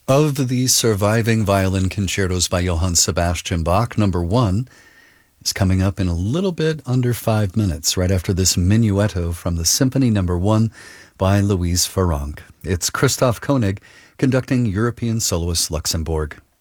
Of the surviving violin concertos by Johann Sebastian Bach, number one is coming up in a little bit under 5 minutes, right after this minuetto from the Symphony Number 1 by Louise Farrenc. It's Christoph Koenig conducting European Soloist Luxembourg.